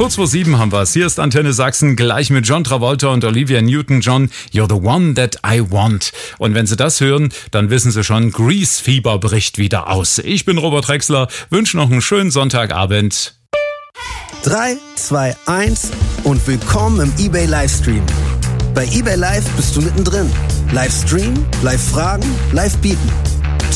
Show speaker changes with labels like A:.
A: Kurz vor 7 haben wir's. Hier ist Antenne Sachsen, gleich mit John Travolta und Olivia Newton-John. You're the one that I want. Und wenn Sie das hören, dann wissen Sie schon, Grease-Fieber bricht wieder aus. Ich bin Robert Rexler, wünsche noch einen schönen Sonntagabend.
B: 3, 2, 1 und willkommen im eBay Livestream. Bei eBay Live bist du mittendrin. Livestream, Live-Fragen, Live-Bieten.